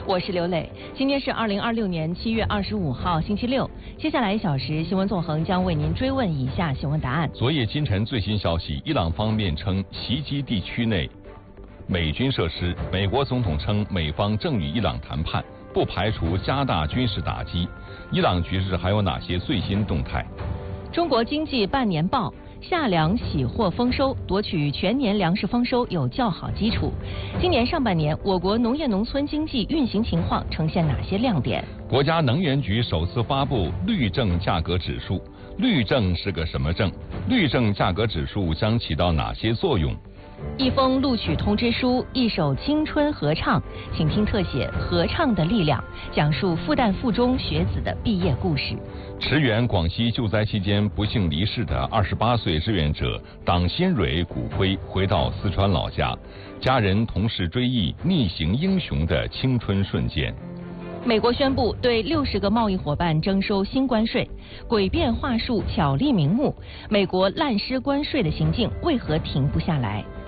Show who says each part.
Speaker 1: 我是刘磊。今天是2026年7月25号，星期六。接下来1小时，新闻纵横将为您追问以下新闻答案。
Speaker 2: 昨夜今晨最新消息，伊朗方面称袭击地区内美军设施，美国总统称美方正与伊朗谈判，不排除加大军事打击。伊朗局势还有哪些最新动态？
Speaker 1: 中国经济半年报。夏粮喜获丰收，夺取全年粮食丰收有较好基础。今年上半年，我国农业农村经济运行情况呈现哪些亮点？
Speaker 2: 国家能源局首次发布绿证价格指数，绿证是个什么证？绿证价格指数将起到哪些作用？
Speaker 1: 一封录取通知书，一首青春合唱，请听特写《合唱的力量》，讲述复旦附中学子的毕业故事。
Speaker 2: 驰援广西救灾期间不幸离世的28岁志愿者党新蕊骨灰回到四川老家，家人同事追忆逆行英雄的青春瞬间。
Speaker 1: 美国宣布对60个贸易伙伴征收新关税，诡辩话术巧立名目，美国滥施关税的行径为何停不下来？